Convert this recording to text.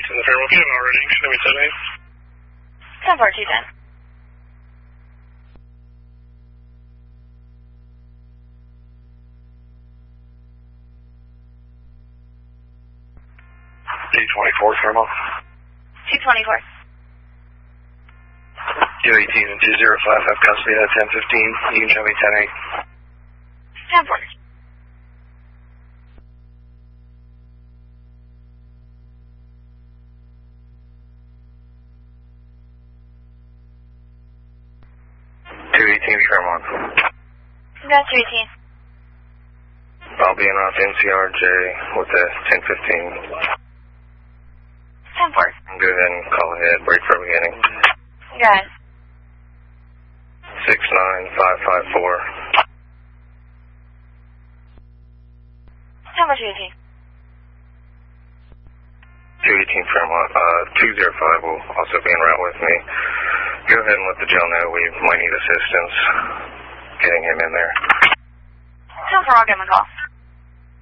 in the Fairmont PML reading. Should we set 10-4, 210. D24 Fairmont. 224. 218 and 205 have custody at 1015. You can show me 10-8. 10-4. Fairmont. Got 218. I'll be in off NCRJ with the 1015. 10-4. Go ahead and call ahead. Break for beginning. Go ahead. 69554. 10-4, 218. 218 Fairmont. 205 will also be en route with me. Go ahead and let the jail know we might need assistance getting him in there. 10-4, I'll give him a call.